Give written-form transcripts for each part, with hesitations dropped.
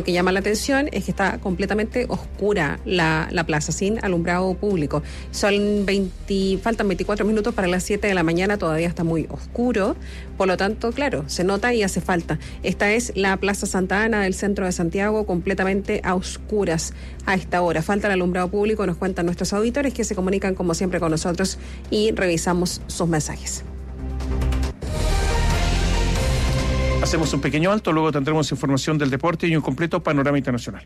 que llama la atención es que está completamente oscura la plaza, sin alumbrado público. Faltan 24 minutos para las 7 de la mañana, todavía está muy oscuro, por lo tanto, claro, se nota y hace falta. Esta es la Plaza Santa Ana del centro de Santiago, completamente a oscuras a esta hora. Falta el alumbrado público, nos cuentan nuestros auditores que se comunican como siempre con nosotros y revisamos sus mensajes. Hacemos un pequeño alto, luego tendremos información del deporte y un completo panorama internacional.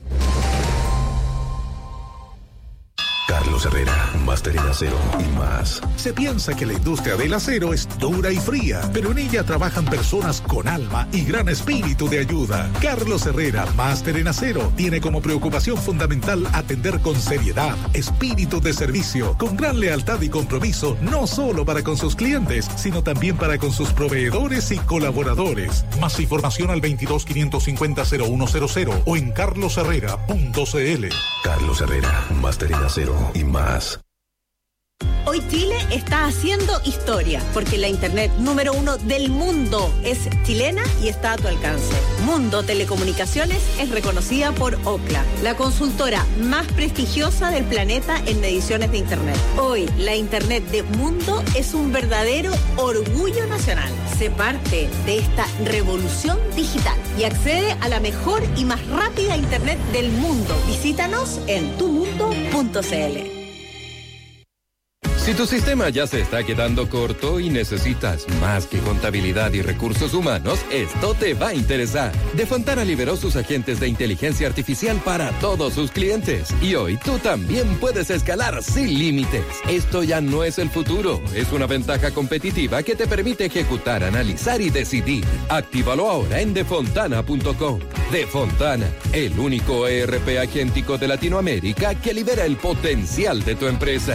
Carlos Herrera, Máster en Acero y más. Se piensa que la industria del acero es dura y fría, pero en ella trabajan personas con alma y gran espíritu de ayuda. Carlos Herrera, Máster en Acero, tiene como preocupación fundamental atender con seriedad, espíritu de servicio, con gran lealtad y compromiso, no solo para con sus clientes, sino también para con sus proveedores y colaboradores. Más información al 22-550-0100 o en carlosherrera.cl. Carlos Herrera, Máster en Acero y más. Hoy Chile está haciendo historia, porque la internet número 1 del mundo es chilena y está a tu alcance. Mundo Telecomunicaciones es reconocida por Ookla, la consultora más prestigiosa del planeta en mediciones de internet. Hoy, la internet de Mundo es un verdadero orgullo nacional. Sé parte de esta revolución digital y accede a la mejor y más rápida internet del mundo. Visítanos en tumundo.cl. Si tu sistema ya se está quedando corto y necesitas más que contabilidad y recursos humanos, esto te va a interesar. Defontana liberó sus agentes de inteligencia artificial para todos sus clientes. Y hoy tú también puedes escalar sin límites. Esto ya no es el futuro, es una ventaja competitiva que te permite ejecutar, analizar y decidir. Actívalo ahora en defontana.com. Defontana, el único ERP agéntico de Latinoamérica que libera el potencial de tu empresa.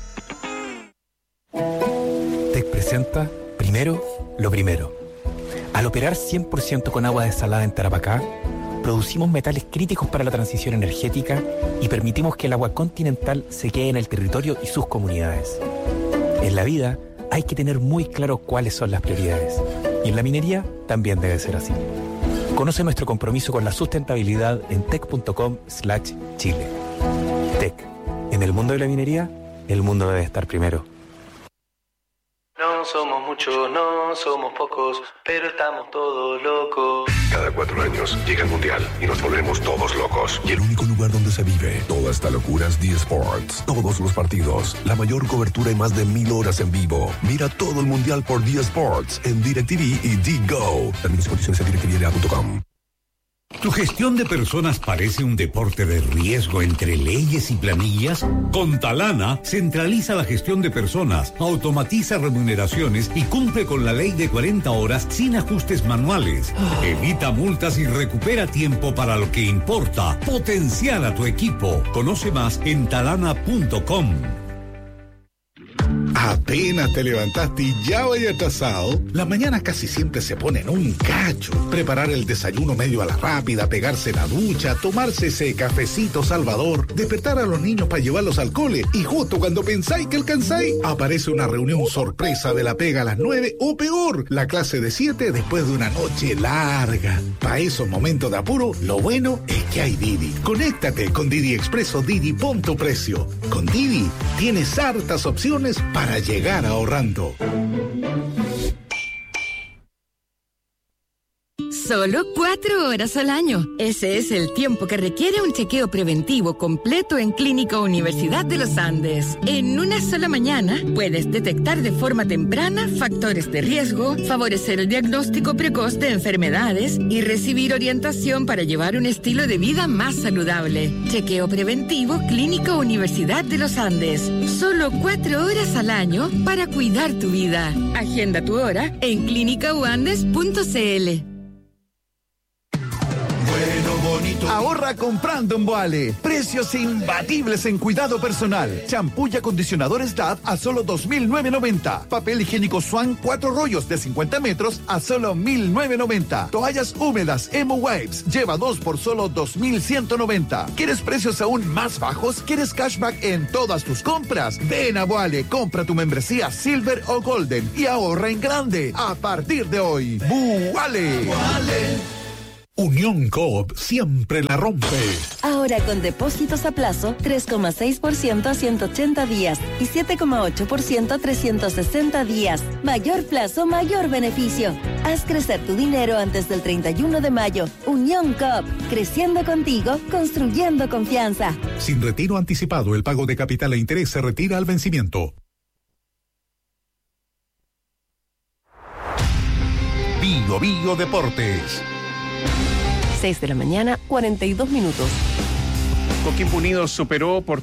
TEC presenta Primero lo Primero. Al operar 100% con agua desalada en Tarapacá, producimos metales críticos para la transición energética y permitimos que el agua continental se quede en el territorio y sus comunidades. En la vida hay que tener muy claro cuáles son las prioridades, y en la minería también debe ser así. Conoce nuestro compromiso con la sustentabilidad en tec.com/Chile. TEC. En el mundo de la minería, el mundo debe estar primero. No somos muchos, no somos pocos, pero estamos todos locos. Cada 4 años llega el Mundial y nos volvemos todos locos. Y el único lugar donde se vive toda esta locura es D-Sports. Todos los partidos, la mayor cobertura y más de 1000 horas en vivo. Mira todo el Mundial por D-Sports en DirecTV y D-Go. Términos y condiciones en directv.com. ¿Tu gestión de personas parece un deporte de riesgo entre leyes y planillas? Con Talana, centraliza la gestión de personas, automatiza remuneraciones y cumple con la ley de 40 horas sin ajustes manuales. Evita multas y recupera tiempo para lo que importa. Potencial a tu equipo. Conoce más en talana.com. Apenas te levantaste y ya vaya atrasado. Las mañanas casi siempre se ponen un cacho. Preparar el desayuno medio a la rápida, pegarse la ducha, tomarse ese cafecito salvador, despertar a los niños para llevarlos al cole y justo cuando pensáis que alcanzáis, aparece una reunión sorpresa de la pega a las 9 o peor, la clase de 7 después de una noche larga. Para esos momentos de apuro, lo bueno es que hay Didi. Conéctate con Didi Expreso Didi, pon tu precio. Con Didi tienes hartas opciones para llegar ahorrando. Solo 4 horas al año. Ese es el tiempo que requiere un chequeo preventivo completo en Clínica Universidad de los Andes. En una sola mañana puedes detectar de forma temprana factores de riesgo, favorecer el diagnóstico precoz de enfermedades y recibir orientación para llevar un estilo de vida más saludable. Chequeo preventivo Clínica Universidad de los Andes. Solo 4 horas al año para cuidar tu vida. Agenda tu hora en clinicauandes.cl. Ahorra comprando en Boale. Precios imbatibles en cuidado personal. Champú y acondicionadores Dove a solo $2,990. Papel higiénico Swan 4 rollos de 50 metros a solo $1,990. Toallas húmedas Emo Wipes lleva 2 por solo $2,190. ¿Quieres precios aún más bajos? ¿Quieres cashback en todas tus compras? Ven a Boale, compra tu membresía Silver o Golden y ahorra en grande. A partir de hoy, Boale. Unión Coop siempre la rompe. Ahora con depósitos a plazo, 3,6% a 180 días y 7,8% a 360 días. Mayor plazo, mayor beneficio. Haz crecer tu dinero antes del 31 de mayo. Unión Coop, creciendo contigo, construyendo confianza. Sin retiro anticipado, el pago de capital e interés se retira al vencimiento. Bio Deportes. 6 de la mañana, 42 minutos. Coquimbo Unido superó por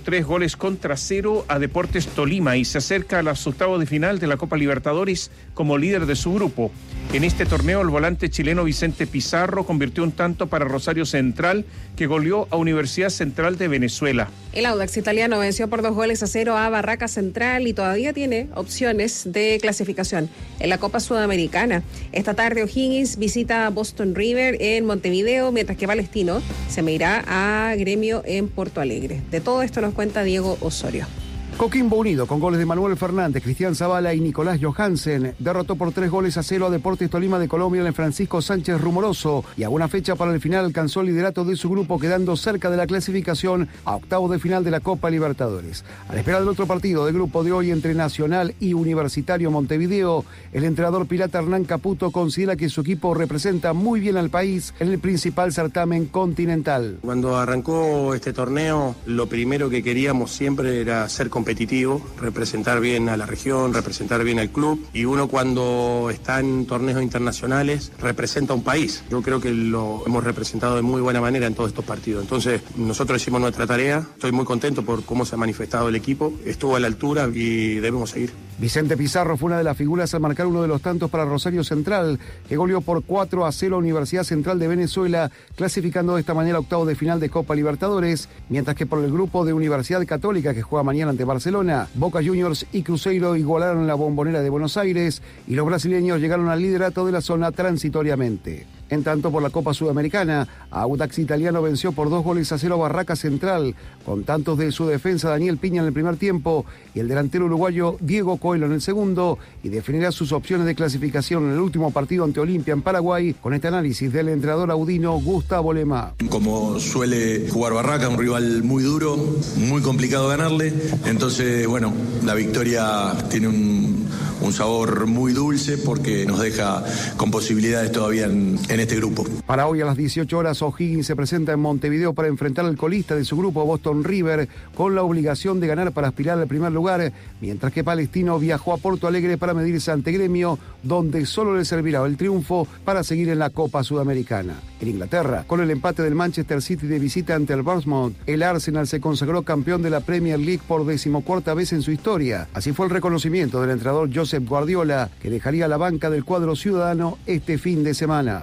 3-0 a Deportes Tolima y se acerca a los octavos de final de la Copa Libertadores como líder de su grupo. En este torneo, el volante chileno Vicente Pizarro convirtió un tanto para Rosario Central, que goleó a Universidad Central de Venezuela. El Audax italiano venció por 2-0 a Barraca Central y todavía tiene opciones de clasificación en la Copa Sudamericana. Esta tarde O'Higgins visita a Boston River en Montevideo, mientras que Palestino se medirá a Gremio en Porto Alegre. De todo esto nos cuenta Diego Osorio. Coquimbo Unido, con goles de Manuel Fernández, Cristian Zavala y Nicolás Johansen, derrotó por 3-0 a Deportes Tolima de Colombia en el Francisco Sánchez Rumoroso y a una fecha para el final alcanzó el liderato de su grupo, quedando cerca de la clasificación a octavos de final de la Copa Libertadores. A la espera del otro partido de grupo de hoy entre Nacional y Universitario Montevideo, el entrenador pirata Hernán Caputo considera que su equipo representa muy bien al país en el principal certamen continental. Cuando arrancó este torneo, lo primero que queríamos siempre era ser competitivos, representar bien a la región, representar bien al club, y uno cuando está en torneos internacionales representa a un país. Yo creo que lo hemos representado de muy buena manera en todos estos partidos. Entonces nosotros hicimos nuestra tarea, estoy muy contento por cómo se ha manifestado el equipo, estuvo a la altura y debemos seguir. Vicente Pizarro fue una de las figuras al marcar uno de los tantos para Rosario Central, que goleó por 4-0 a Universidad Central de Venezuela, clasificando de esta manera a octavos de final de Copa Libertadores, mientras que por el grupo de Universidad Católica, que juega mañana ante Barcelona, Boca Juniors y Cruzeiro igualaron la Bombonera de Buenos Aires y los brasileños llegaron al liderato de la zona transitoriamente. En tanto, por la Copa Sudamericana, Audax italiano venció por 2-0 a Barraca Central, con tantos de su defensa Daniel Piña en el primer tiempo y el delantero uruguayo Diego Coelho en el segundo, y definirá sus opciones de clasificación en el último partido ante Olimpia en Paraguay, con este análisis del entrenador audino Gustavo Lema. Como suele jugar Barraca, un rival muy duro, muy complicado ganarle, entonces, bueno, la victoria tiene un sabor muy dulce porque nos deja con posibilidades todavía en este grupo. Para hoy a las 18 horas, O'Higgins se presenta en Montevideo para enfrentar al colista de su grupo, Boston River, con la obligación de ganar para aspirar al primer lugar, mientras que Palestino viajó a Porto Alegre para medirse ante Gremio, donde solo le servirá el triunfo para seguir en la Copa Sudamericana. En Inglaterra, con el empate del Manchester City de visita ante el Bournemouth, el Arsenal se consagró campeón de la Premier League por 14ª vez en su historia. Así fue el reconocimiento del entrenador Josep Guardiola, que dejaría la banca del cuadro ciudadano este fin de semana.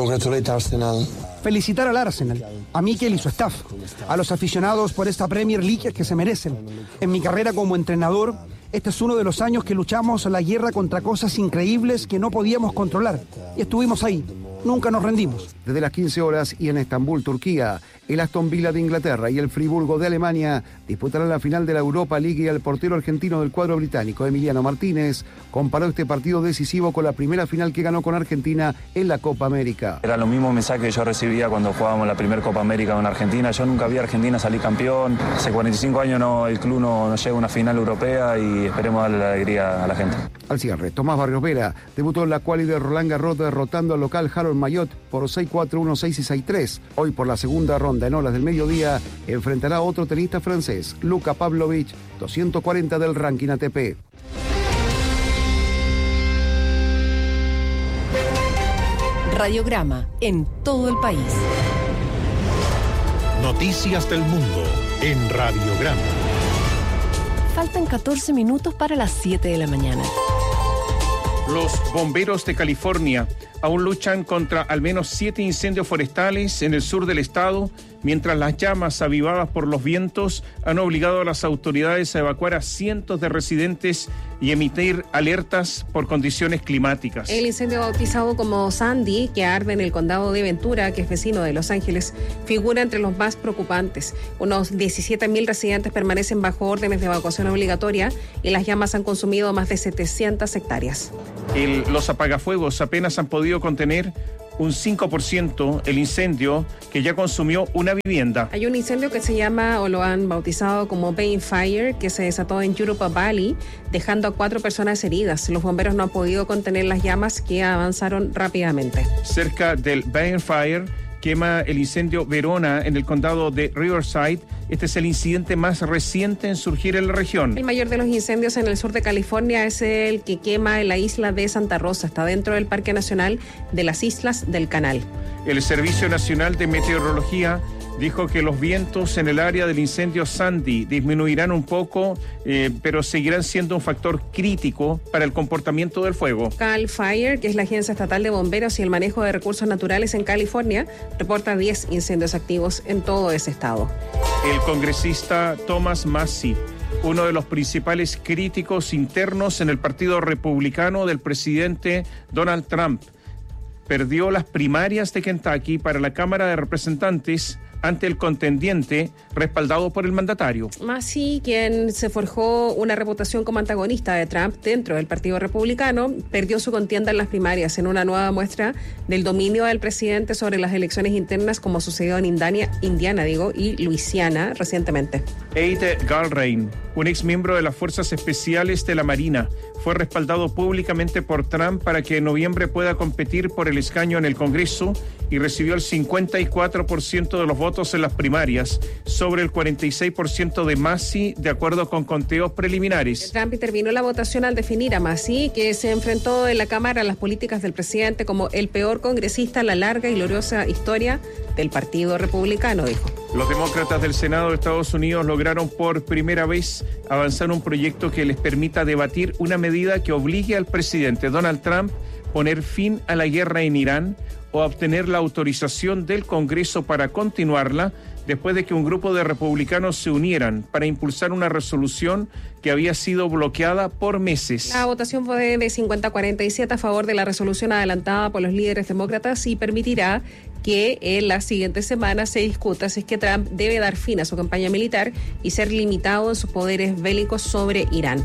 Felicitar al Arsenal, a Mikel y su staff, a los aficionados por esta Premier League que se merecen. En mi carrera como entrenador, este es uno de los años que luchamos la guerra contra cosas increíbles que no podíamos controlar. Y estuvimos ahí. Nunca nos rendimos. Desde las 15 horas y en Estambul, Turquía, el Aston Villa de Inglaterra y el Friburgo de Alemania disputarán la final de la Europa League, y el portero argentino del cuadro británico, Emiliano Martínez, comparó este partido decisivo con la primera final que ganó con Argentina en la Copa América. Era lo mismo mensaje que yo recibía cuando jugábamos la primera Copa América con Argentina. Yo nunca vi a Argentina salir campeón. Hace 45 años el club no llega a una final europea y esperemos darle la alegría a la gente. Al cierre, Tomás Barrios Vera debutó en la quali de Roland Garros derrotando al local Harold Mayotte por 6-4, 1-6 y 6-3. Hoy, por la segunda ronda en horas del mediodía, enfrentará a otro tenista francés, Luka Pavlovich, 240 del ranking ATP. Radiograma en todo el país. Noticias del mundo en Radiograma. Faltan 14 minutos para las 7 de la mañana. Los bomberos de California aún luchan contra al menos 7 incendios forestales en el sur del estado, mientras las llamas avivadas por los vientos han obligado a las autoridades a evacuar a cientos de residentes y emitir alertas por condiciones climáticas. El incendio bautizado como Sandy, que arde en el condado de Ventura, que es vecino de Los Ángeles, figura entre los más preocupantes. Unos 17.000 residentes permanecen bajo órdenes de evacuación obligatoria y las llamas han consumido más de 700 hectáreas. Los apagafuegos apenas han podido contener un 5% el incendio que ya consumió una vivienda. Hay un incendio que se llama, o lo han bautizado como Bane Fire, que se desató en Yurupa Valley, dejando a 4 personas heridas. Los bomberos no han podido contener las llamas que avanzaron rápidamente. Cerca del Bane Fire quema el incendio Verona en el condado de Riverside. Este es el incidente más reciente en surgir en la región. El mayor de los incendios en el sur de California es el que quema en la isla de Santa Rosa. Está dentro del Parque Nacional de las Islas del Canal. El Servicio Nacional de Meteorología dijo que los vientos en el área del incendio Sandy disminuirán un poco, pero seguirán siendo un factor crítico para el comportamiento del fuego. Cal Fire, que es la Agencia Estatal de Bomberos y el Manejo de Recursos Naturales en California, reporta 10 incendios activos en todo ese estado. El congresista Thomas Massie, uno de los principales críticos internos en el Partido Republicano del presidente Donald Trump, perdió las primarias de Kentucky para la Cámara de Representantes ante el contendiente respaldado por el mandatario. Massie, quien se forjó una reputación como antagonista de Trump dentro del Partido Republicano, perdió su contienda en las primarias en una nueva muestra del dominio del presidente sobre las elecciones internas, como sucedió en Indiana y Luisiana recientemente. Ade Galbraith, un ex miembro de las Fuerzas Especiales de la Marina, fue respaldado públicamente por Trump para que en noviembre pueda competir por el escaño en el Congreso y recibió el 54% de los votos en las primarias, sobre el 46% de Massie, de acuerdo con conteos preliminares. Trump intervino la votación al definir a Massie, que se enfrentó en la Cámara a las políticas del presidente como el peor congresista en la larga y gloriosa historia del Partido Republicano, dijo. Los demócratas del Senado de Estados Unidos lograron por primera vez avanzar un proyecto que les permita debatir una medida que obligue al presidente Donald Trump a poner fin a la guerra en Irán o a obtener la autorización del Congreso para continuarla, después de que un grupo de republicanos se unieran para impulsar una resolución que había sido bloqueada por meses. La votación fue de 50-47 a favor de la resolución adelantada por los líderes demócratas y permitirá que en las siguientes semanas se discuta si es que Trump debe dar fin a su campaña militar y ser limitado en sus poderes bélicos sobre Irán.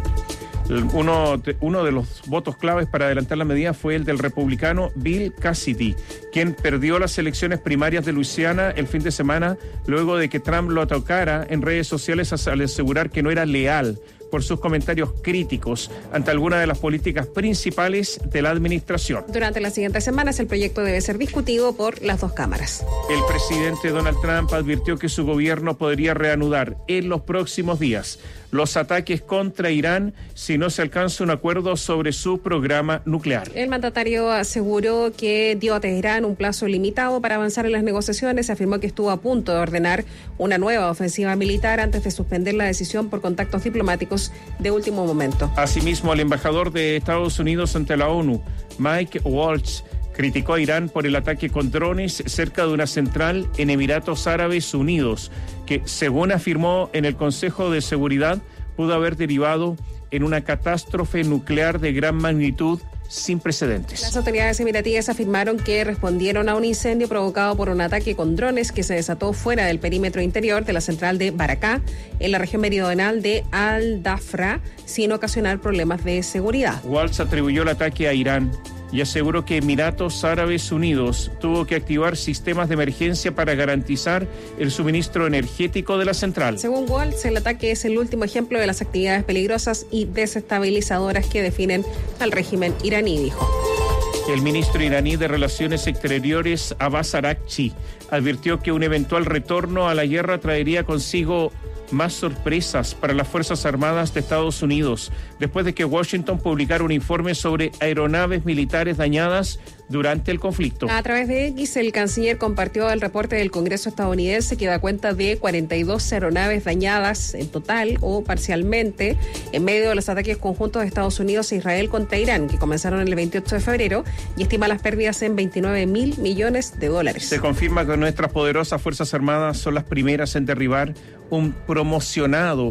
Uno de los votos claves para adelantar la medida fue el del republicano Bill Cassidy, quien perdió las elecciones primarias de Luisiana el fin de semana luego de que Trump lo atacara en redes sociales al asegurar que no era leal por sus comentarios críticos ante alguna de las políticas principales de la administración. Durante las siguientes semanas el proyecto debe ser discutido por las dos cámaras. El presidente Donald Trump advirtió que su gobierno podría reanudar en los próximos días los ataques contra Irán si no se alcanza un acuerdo sobre su programa nuclear. El mandatario aseguró que dio a Teherán un plazo limitado para avanzar en las negociaciones. Afirmó que estuvo a punto de ordenar una nueva ofensiva militar antes de suspender la decisión por contactos diplomáticos de último momento. Asimismo, el embajador de Estados Unidos ante la ONU, Mike Waltz, criticó a Irán por el ataque con drones cerca de una central en Emiratos Árabes Unidos, que, según afirmó en el Consejo de Seguridad, pudo haber derivado en una catástrofe nuclear de gran magnitud sin precedentes. Las autoridades emiratíes afirmaron que respondieron a un incendio provocado por un ataque con drones que se desató fuera del perímetro interior de la central de Barakah, en la región meridional de Al-Dafra, sin ocasionar problemas de seguridad. Waltz atribuyó el ataque a Irán y aseguró que Emiratos Árabes Unidos tuvo que activar sistemas de emergencia para garantizar el suministro energético de la central. Según Waltz, el ataque es el último ejemplo de las actividades peligrosas y desestabilizadoras que definen al régimen iraní, dijo. El ministro iraní de Relaciones Exteriores, Abbas Araghchi, advirtió que un eventual retorno a la guerra traería consigo más sorpresas para las Fuerzas Armadas de Estados Unidos, después de que Washington publicara un informe sobre aeronaves militares dañadas durante el conflicto. A través de X, el canciller compartió el reporte del Congreso estadounidense que da cuenta de 42 aeronaves dañadas en total o parcialmente en medio de los ataques conjuntos de Estados Unidos e Israel contra Irán, que comenzaron el 28 de febrero, y estima las pérdidas en $29.000 millones. Se confirma que nuestras poderosas Fuerzas Armadas son las primeras en derribar un promocionado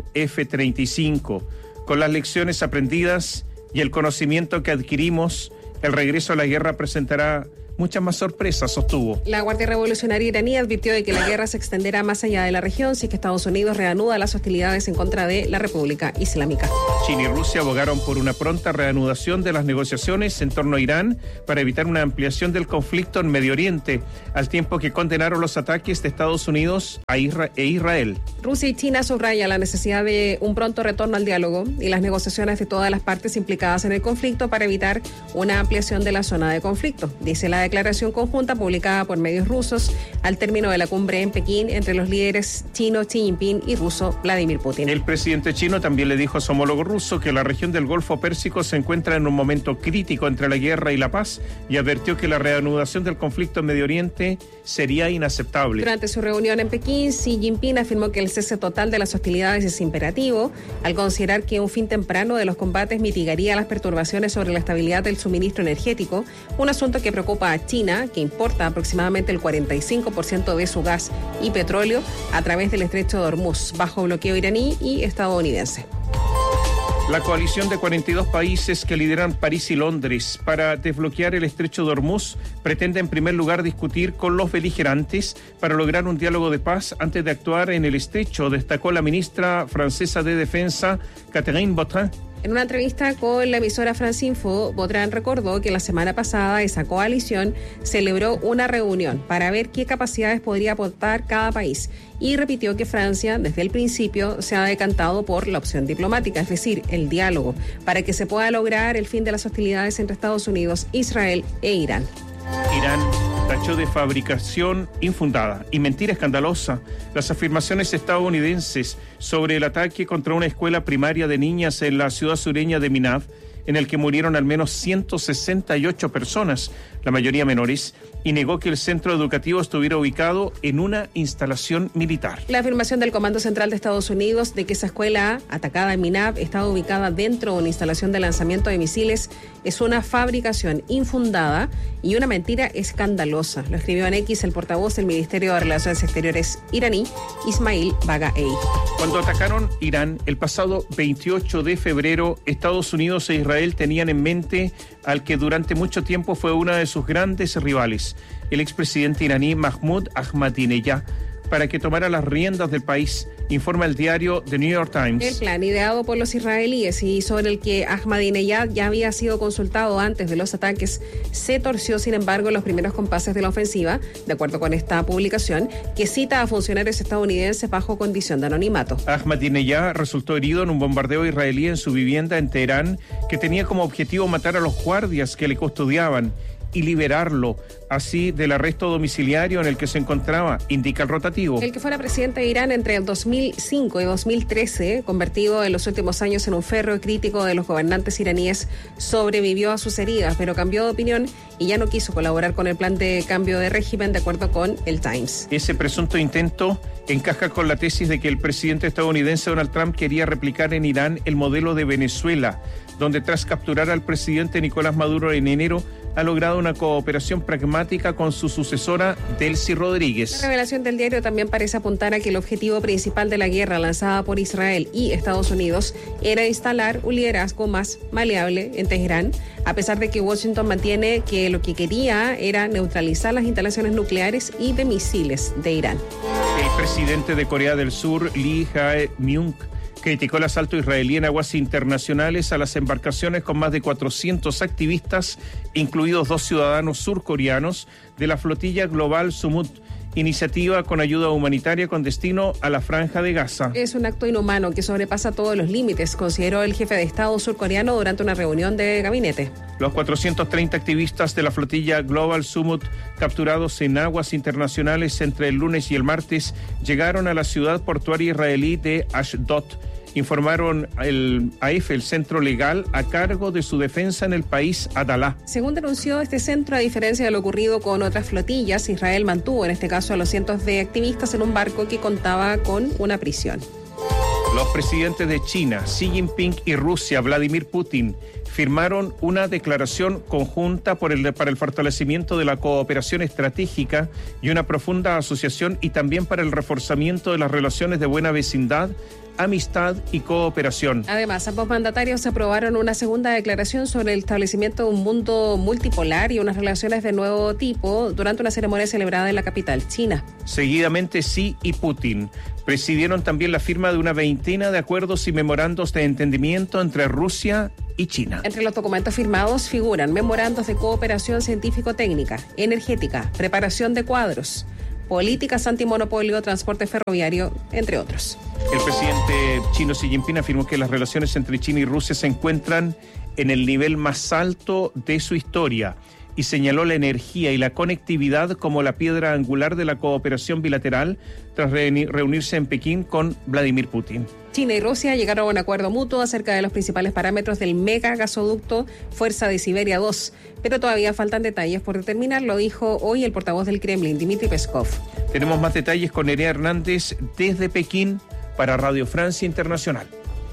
F-35. Con las lecciones aprendidas y el conocimiento que adquirimos, el regreso a la guerra presentará muchas más sorpresas, sostuvo. La Guardia Revolucionaria iraní advirtió de que la guerra se extenderá más allá de la región si es que Estados Unidos reanuda las hostilidades en contra de la República Islámica. China y Rusia abogaron por una pronta reanudación de las negociaciones en torno a Irán para evitar una ampliación del conflicto en Medio Oriente, al tiempo que condenaron los ataques de Estados Unidos e Israel. Rusia y China subrayan la necesidad de un pronto retorno al diálogo y las negociaciones de todas las partes implicadas en el conflicto para evitar una ampliación de la zona de conflicto, dice la declaración conjunta publicada por medios rusos al término de la cumbre en Pekín entre los líderes chino Xi Jinping y ruso Vladimir Putin. El presidente chino también le dijo a su homólogo ruso que la región del Golfo Pérsico se encuentra en un momento crítico entre la guerra y la paz y advirtió que la reanudación del conflicto en Medio Oriente sería inaceptable. Durante su reunión en Pekín, Xi Jinping afirmó que el cese total de las hostilidades es imperativo, al considerar que un fin temprano de los combates mitigaría las perturbaciones sobre la estabilidad del suministro energético, un asunto que preocupa a China, que importa aproximadamente el 45% de su gas y petróleo a través del estrecho de Hormuz, bajo bloqueo iraní y estadounidense. La coalición de 42 países que lideran París y Londres para desbloquear el estrecho de Hormuz pretende en primer lugar discutir con los beligerantes para lograr un diálogo de paz antes de actuar en el estrecho, destacó la ministra francesa de Defensa, Catherine Vautrin. En una entrevista con la emisora Franceinfo, Vautrin recordó que la semana pasada esa coalición celebró una reunión para ver qué capacidades podría aportar cada país y repitió que Francia desde el principio se ha decantado por la opción diplomática, es decir, el diálogo, para que se pueda lograr el fin de las hostilidades entre Estados Unidos, Israel e Irán. Irán tachó de fabricación infundada y mentira escandalosa las afirmaciones estadounidenses sobre el ataque contra una escuela primaria de niñas en la ciudad sureña de Minav, en el que murieron al menos 168 personas, la mayoría menores, y negó que el centro educativo estuviera ubicado en una instalación militar. La afirmación del Comando Central de Estados Unidos de que esa escuela atacada en Minav estaba ubicada dentro de una instalación de lanzamiento de misiles es una fabricación infundada y una mentira escandalosa. Lo escribió en X el portavoz del Ministerio de Relaciones Exteriores iraní, Ismail Baghaei. Cuando atacaron Irán el pasado 28 de febrero, Estados Unidos e Israel tenían en mente al que durante mucho tiempo fue una de sus grandes rivales, el expresidente iraní Mahmoud Ahmadinejad, para que tomara las riendas del país, informa el diario The New York Times. El plan ideado por los israelíes y sobre el que Ahmadinejad ya había sido consultado antes de los ataques se torció, sin embargo, en los primeros compases de la ofensiva, de acuerdo con esta publicación, que cita a funcionarios estadounidenses bajo condición de anonimato. Ahmadinejad resultó herido en un bombardeo israelí en su vivienda en Teherán, que tenía como objetivo matar a los guardias que le custodiaban y liberarlo, así del arresto domiciliario en el que se encontraba, indica el rotativo. El que fuera presidente de Irán entre el 2005 y 2013, convertido en los últimos años en un ferro crítico de los gobernantes iraníes, sobrevivió a sus heridas, pero cambió de opinión y ya no quiso colaborar con el plan de cambio de régimen, de acuerdo con el Times. Ese presunto intento encaja con la tesis de que el presidente estadounidense Donald Trump quería replicar en Irán el modelo de Venezuela, donde tras capturar al presidente Nicolás Maduro en enero, ha logrado una cooperación pragmática con su sucesora, Delcy Rodríguez. La revelación del diario también parece apuntar a que el objetivo principal de la guerra lanzada por Israel y Estados Unidos era instalar un liderazgo más maleable en Teherán, a pesar de que Washington mantiene que lo que quería era neutralizar las instalaciones nucleares y de misiles de Irán. El presidente de Corea del Sur, Lee Jae-myung, criticó el asalto israelí en aguas internacionales a las embarcaciones con más de 400 activistas, incluidos 2 ciudadanos surcoreanos de la flotilla global Sumut, iniciativa con ayuda humanitaria con destino a la Franja de Gaza. Es un acto inhumano que sobrepasa todos los límites, consideró el jefe de Estado surcoreano durante una reunión de gabinete. Los 430 activistas de la flotilla Global Sumut, capturados en aguas internacionales entre el lunes y el martes, llegaron a la ciudad portuaria israelí de Ashdod. Informaron el AF, el centro legal a cargo de su defensa en el país, Adalá. Según denunció este centro, a diferencia de lo ocurrido con otras flotillas, Israel mantuvo en este caso a los cientos de activistas en un barco que contaba con una prisión. Los presidentes de China, Xi Jinping, y Rusia, Vladimir Putin, firmaron una declaración conjunta para el fortalecimiento de la cooperación estratégica y una profunda asociación y también para el reforzamiento de las relaciones de buena vecindad amistad y cooperación. Además, ambos mandatarios aprobaron una segunda declaración sobre el establecimiento de un mundo multipolar y unas relaciones de nuevo tipo durante una ceremonia celebrada en la capital china. Seguidamente, Xi y Putin presidieron también la firma de una veintena de acuerdos y memorandos de entendimiento entre Rusia y China. Entre los documentos firmados figuran memorandos de cooperación científico-técnica, energética, preparación de cuadros, políticas antimonopolio, transporte ferroviario, entre otros. El presidente chino Xi Jinping afirmó que las relaciones entre China y Rusia se encuentran en el nivel más alto de su historia y señaló la energía y la conectividad como la piedra angular de la cooperación bilateral tras reunirse en Pekín con Vladimir Putin. China y Rusia llegaron a un acuerdo mutuo acerca de los principales parámetros del mega gasoducto Fuerza de Siberia 2, pero todavía faltan detalles por determinar, lo dijo hoy el portavoz del Kremlin, Dmitry Peskov. Tenemos más detalles con Nerea Hernández desde Pekín para Radio Francia Internacional.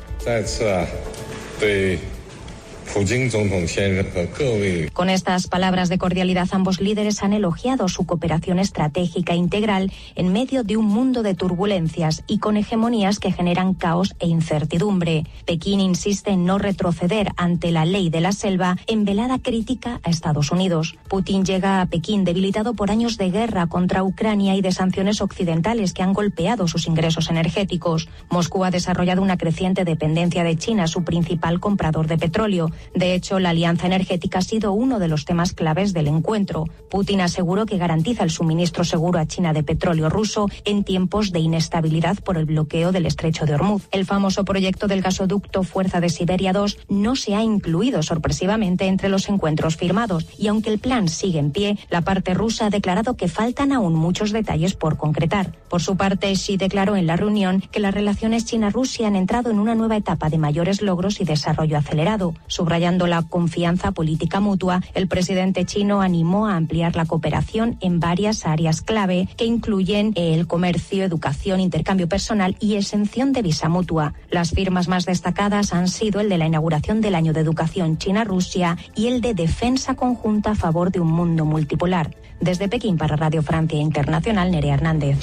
Con estas palabras de cordialidad, ambos líderes han elogiado su cooperación estratégica integral en medio de un mundo de turbulencias y con hegemonías que generan caos e incertidumbre. Pekín insiste en no retroceder ante la ley de la selva en velada crítica a Estados Unidos. Putin llega a Pekín debilitado por años de guerra contra Ucrania y de sanciones occidentales que han golpeado sus ingresos energéticos. Moscú ha desarrollado una creciente dependencia de China, su principal comprador de petróleo. De hecho, la alianza energética ha sido uno de los temas claves del encuentro. Putin aseguró que garantiza el suministro seguro a China de petróleo ruso en tiempos de inestabilidad por el bloqueo del estrecho de Hormuz. El famoso proyecto del gasoducto Fuerza de Siberia 2 no se ha incluido sorpresivamente entre los encuentros firmados y aunque el plan sigue en pie, la parte rusa ha declarado que faltan aún muchos detalles por concretar. Por su parte, Xi declaró en la reunión que las relaciones China-Rusia han entrado en una nueva etapa de mayores logros y desarrollo acelerado. Subrayando la confianza política mutua, el presidente chino animó a ampliar la cooperación en varias áreas clave que incluyen el comercio, educación, intercambio personal y exención de visa mutua. Las firmas más destacadas han sido el de la inauguración del Año de Educación China-Rusia y el de defensa conjunta a favor de un mundo multipolar. Desde Pekín para Radio Francia Internacional, Nerea Hernández.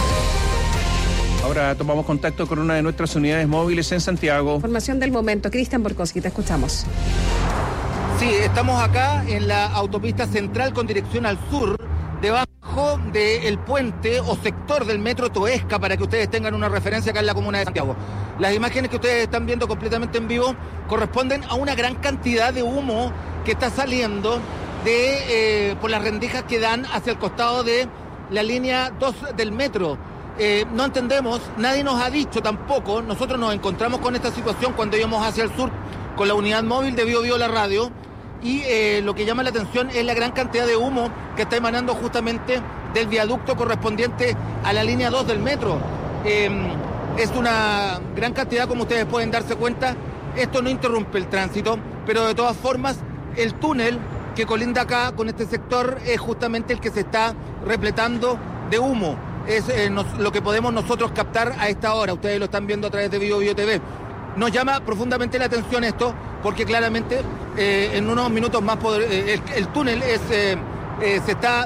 Ahora tomamos contacto con una de nuestras unidades móviles en Santiago. Información del momento. Cristian Borkowski, te escuchamos. Sí, estamos acá en la autopista central con dirección al sur, debajo del puente o sector del metro Toesca, para que ustedes tengan una referencia acá en la comuna de Santiago. Las imágenes que ustedes están viendo completamente en vivo corresponden a una gran cantidad de humo que está saliendo por las rendijas que dan hacia el costado de la línea 2 del metro. No entendemos, nadie nos ha dicho tampoco. Nosotros nos encontramos con esta situación cuando íbamos hacia el sur con la unidad móvil de Bio la radio y lo que llama la atención es la gran cantidad de humo que está emanando justamente del viaducto correspondiente a la línea 2 del metro. Es una gran cantidad, como ustedes pueden darse cuenta. Esto no interrumpe el tránsito, pero de todas formas el túnel que colinda acá con este sector es justamente el que se está repletando de humo. Es lo que podemos nosotros captar a esta hora. Ustedes lo están viendo a través de Bio TV. Nos llama profundamente la atención esto, porque claramente en unos minutos más el túnel se está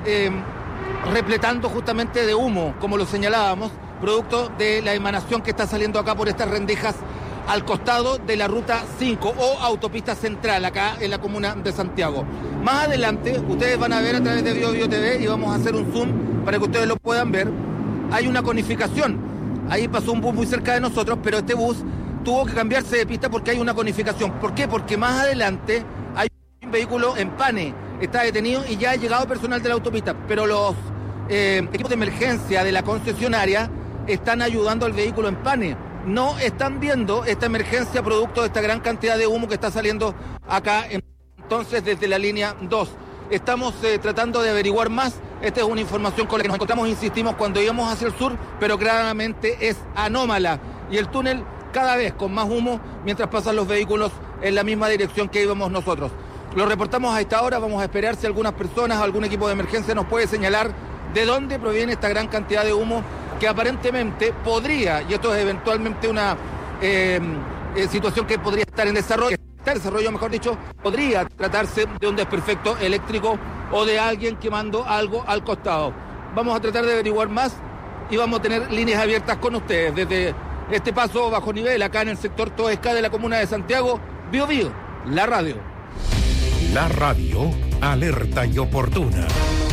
repletando justamente de humo, como lo señalábamos, producto de la emanación que está saliendo acá por estas rendijas al costado de la ruta 5 o autopista central acá en la comuna de Santiago. Más adelante ustedes van a ver a través de Bio TV y vamos a hacer un zoom para que ustedes lo puedan ver. Hay una conificación, ahí pasó un bus muy cerca de nosotros, pero este bus tuvo que cambiarse de pista porque hay una conificación. ¿Por qué? Porque más adelante hay un vehículo en pane, está detenido y ya ha llegado personal de la autopista, pero los equipos de emergencia de la concesionaria están ayudando al vehículo en pane. No están viendo esta emergencia producto de esta gran cantidad de humo que está saliendo acá entonces desde la línea 2. Estamos tratando de averiguar más. Esta es una información con la que nos encontramos, insistimos, cuando íbamos hacia el sur, pero claramente es anómala. Y el túnel cada vez con más humo mientras pasan los vehículos en la misma dirección que íbamos nosotros. Lo reportamos a esta hora, vamos a esperar si algunas personas, algún equipo de emergencia nos puede señalar de dónde proviene esta gran cantidad de humo que aparentemente podría, y esto es eventualmente una situación que podría estar en desarrollo, mejor dicho, podría tratarse de un desperfecto eléctrico o de alguien quemando algo al costado. Vamos a tratar de averiguar más y vamos a tener líneas abiertas con ustedes desde este paso bajo nivel acá en el sector Toesca de la comuna de Santiago. Bío Bío, la radio. La radio, alerta y oportuna.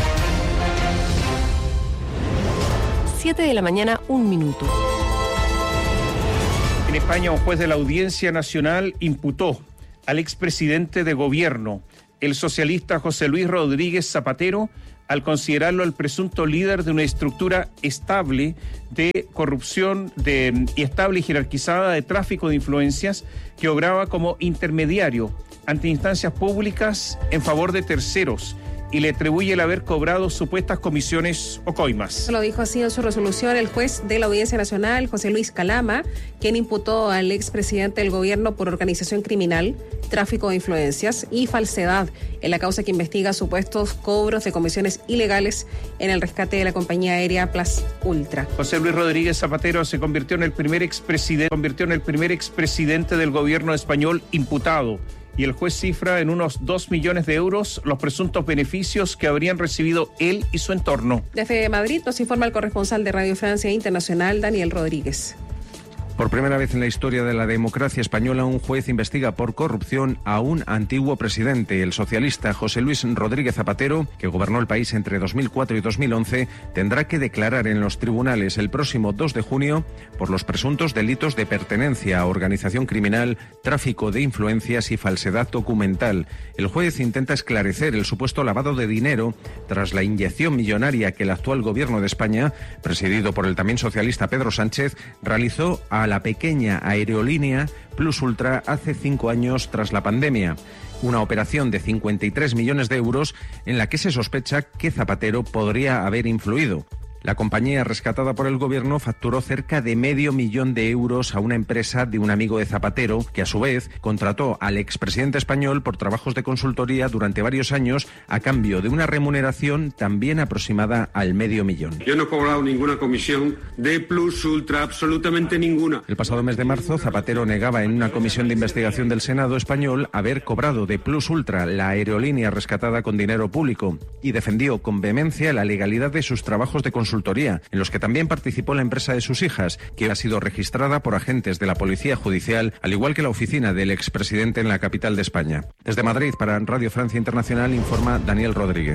7 de la mañana, 1 minuto. En España, un juez de la Audiencia Nacional imputó al expresidente de gobierno, el socialista José Luis Rodríguez Zapatero, al considerarlo el presunto líder de una estructura estable de corrupción y estable y jerarquizada de tráfico de influencias que obraba como intermediario ante instancias públicas en favor de terceros y le atribuye el haber cobrado supuestas comisiones o coimas. Lo dijo así en su resolución el juez de la Audiencia Nacional, José Luis Calama, quien imputó al expresidente del gobierno por organización criminal, tráfico de influencias y falsedad en la causa que investiga supuestos cobros de comisiones ilegales en el rescate de la compañía aérea Plus Ultra. José Luis Rodríguez Zapatero se convirtió en el primer expresidente del gobierno español imputado. Y el juez cifra en unos 2 millones de euros los presuntos beneficios que habrían recibido él y su entorno. Desde Madrid nos informa el corresponsal de Radio Francia Internacional, Daniel Rodríguez. Por primera vez en la historia de la democracia española, un juez investiga por corrupción a un antiguo presidente. El socialista José Luis Rodríguez Zapatero, que gobernó el país entre 2004 y 2011, tendrá que declarar en los tribunales el próximo 2 de junio por los presuntos delitos de pertenencia a organización criminal, tráfico de influencias y falsedad documental. El juez intenta esclarecer el supuesto lavado de dinero tras la inyección millonaria que el actual gobierno de España, presidido por el también socialista Pedro Sánchez, realizó a la pequeña aerolínea Plus Ultra hace 5 años tras la pandemia. Una operación de 53 millones de euros en la que se sospecha que Zapatero podría haber influido. La compañía rescatada por el gobierno facturó cerca de $500,000 de euros a una empresa de un amigo de Zapatero, que a su vez contrató al expresidente español por trabajos de consultoría durante varios años a cambio de una remuneración también aproximada al $500,000. Yo no he cobrado ninguna comisión de Plus Ultra, absolutamente ninguna. El pasado mes de marzo, Zapatero negaba en una comisión de investigación del Senado español haber cobrado de Plus Ultra, la aerolínea rescatada con dinero público, y defendió con vehemencia la legalidad de sus trabajos de consultoría, en los que también participó la empresa de sus hijas, que ha sido registrada por agentes de la Policía Judicial, al igual que la oficina del expresidente en la capital de España. Desde Madrid, para Radio Francia Internacional, informa Daniel Rodríguez.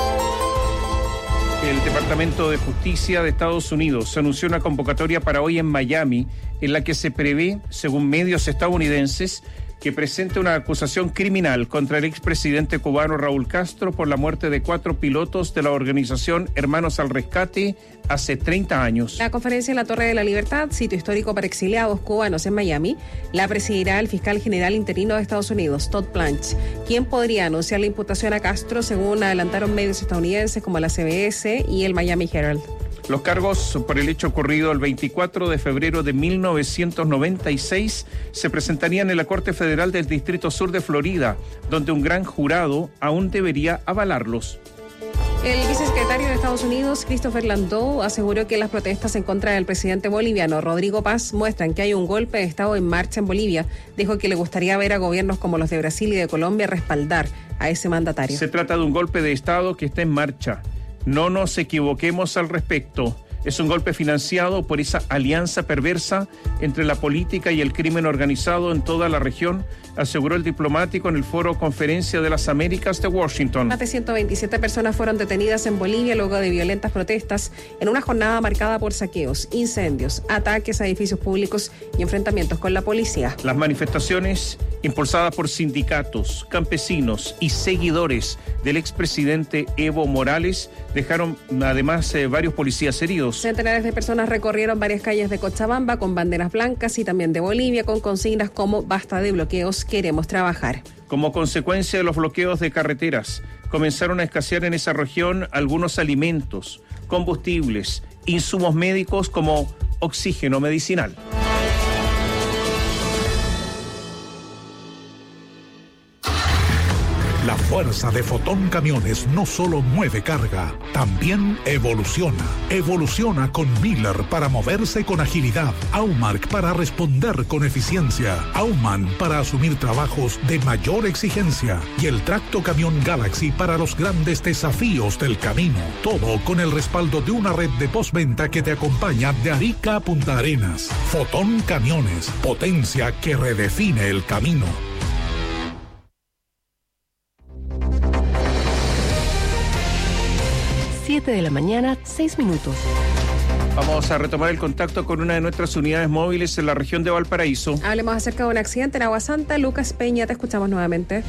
El Departamento de Justicia de Estados Unidos anunció una convocatoria para hoy en Miami, en la que se prevé, según medios estadounidenses, que presente una acusación criminal contra el expresidente cubano Raúl Castro por la muerte de 4 pilotos de la organización Hermanos al Rescate hace 30 años. La conferencia en la Torre de la Libertad, sitio histórico para exiliados cubanos en Miami, la presidirá el fiscal general interino de Estados Unidos, Todd Blanche, quien podría anunciar la imputación a Castro, según adelantaron medios estadounidenses como la CBS y el Miami Herald. Los cargos por el hecho ocurrido el 24 de febrero de 1996 se presentarían en la Corte Federal del Distrito Sur de Florida, donde un gran jurado aún debería avalarlos. El vicesecretario de Estados Unidos, Christopher Landau, aseguró que las protestas en contra del presidente boliviano Rodrigo Paz muestran que hay un golpe de Estado en marcha en Bolivia. Dijo que le gustaría ver a gobiernos como los de Brasil y de Colombia respaldar a ese mandatario. Se trata de un golpe de Estado que está en marcha. No nos equivoquemos al respecto. Es un golpe financiado por esa alianza perversa entre la política y el crimen organizado en toda la región, aseguró el diplomático en el foro Conferencia de las Américas de Washington. Más de 127 personas fueron detenidas en Bolivia luego de violentas protestas en una jornada marcada por saqueos, incendios, ataques a edificios públicos y enfrentamientos con la policía. Las manifestaciones, impulsadas por sindicatos, campesinos y seguidores del expresidente Evo Morales, dejaron además varios policías heridos. Centenares de personas recorrieron varias calles de Cochabamba con banderas blancas y también de Bolivia con consignas como "Basta de bloqueos, queremos trabajar". Como consecuencia de los bloqueos de carreteras, comenzaron a escasear en esa región algunos alimentos, combustibles, insumos médicos como oxígeno medicinal. La fuerza fuerza de Fotón Camiones no solo mueve carga, también evoluciona. Evoluciona con Miller para moverse con agilidad, Aumark para responder con eficiencia, Aumann para asumir trabajos de mayor exigencia y el Tracto Camión Galaxy para los grandes desafíos del camino. Todo con el respaldo de una red de postventa que te acompaña de Arica a Punta Arenas. Fotón Camiones, potencia que redefine el camino. 7 de la mañana, 6 minutos. Vamos a retomar el contacto con una de nuestras unidades móviles en la región de Valparaíso. Hablemos acerca de un accidente en Agua Santa. Lucas Peña, te escuchamos nuevamente.